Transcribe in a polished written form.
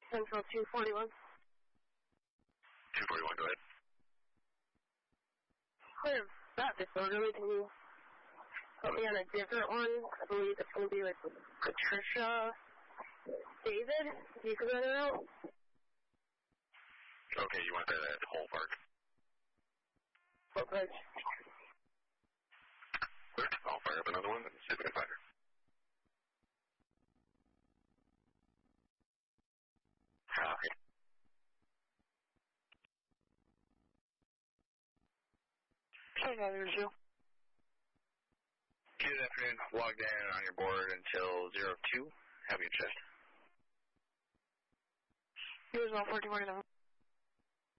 Central 241. 241, go ahead. Clear that disorderly. Can you put me on a different one? I believe it's going to be like Patricia David. Do you come in and out? Okay, you want that at Whole Park? What bridge? Clear. I'll fire up another one and see if we can find her. Copy. Okay, there's you. Good afternoon. Logged in on your board until 02. Have you checked? Here's all 4049.